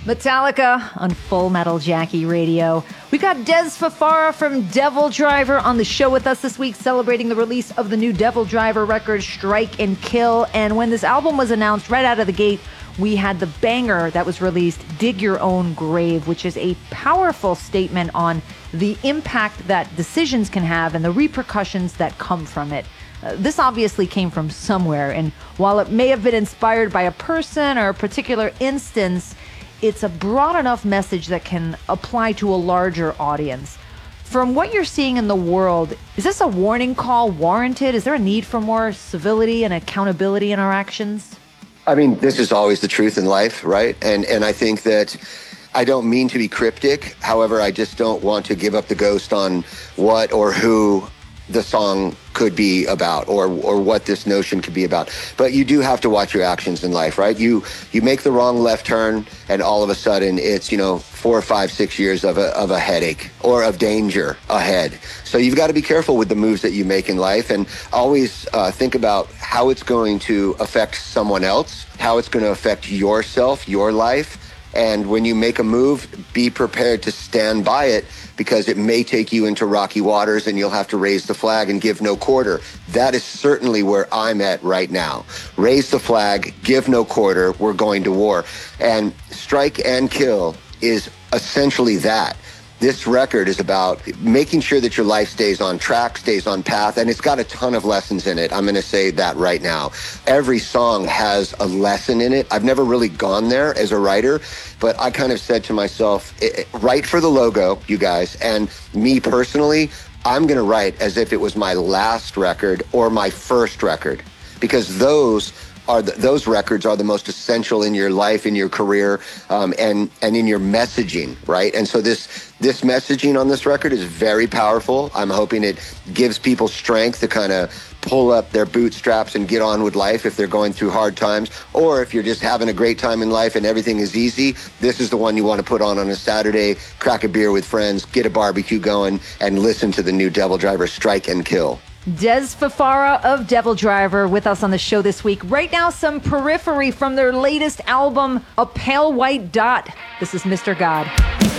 Metallica on Full Metal Jackie Radio. We got Dez Fafara from Devil Driver on the show with us this week, celebrating the release of the new Devil Driver record, Strike and Kill. And when this album was announced right out of the gate, we had the banger that was released, Dig Your Own Grave, which is a powerful statement on the impact that decisions can have and the repercussions that come from it. This obviously came from somewhere, and while it may have been inspired by a person or a particular instance, it's a broad enough message that can apply to a larger audience. From what you're seeing in the world, is this a warning call warranted? Is there a need for more civility and accountability in our actions? I mean, this is always the truth in life, right? And I think that I don't mean to be cryptic. However, I just don't want to give up the ghost on what or who the song could be about or what this notion could be about. But you do have to watch your actions in life, right? You make the wrong left turn and all of a sudden it's, 4, 5, 6 years of a headache or of danger ahead. So you've got to be careful with the moves that you make in life and always think about how it's going to affect someone else, how it's going to affect yourself, your life. And when you make a move, be prepared to stand by it because it may take you into rocky waters and you'll have to raise the flag and give no quarter. That is certainly where I'm at right now. Raise the flag, give no quarter, we're going to war. And Strike and Kill is essentially that. This record is about making sure that your life stays on track, stays on path, and it's got a ton of lessons in it. I'm going to say that right now. Every song has a lesson in it. I've never really gone there as a writer, but I kind of said to myself, write for the logo, you guys, and me personally, I'm going to write as if it was my last record or my first record, because those records are the most essential in your life, in your career, and in your messaging, right? And so this messaging on this record is very powerful. I'm hoping it gives people strength to kind of pull up their bootstraps and get on with life if they're going through hard times, or if you're just having a great time in life and everything is easy, this is the one you want to put on a Saturday, crack a beer with friends, get a barbecue going, and listen to the new Devil Driver, Strike and Kill. Dez Fafara of Devil Driver with us on the show this week. Right now, some periphery from their latest album, A Pale White Dot. This is Mr. God.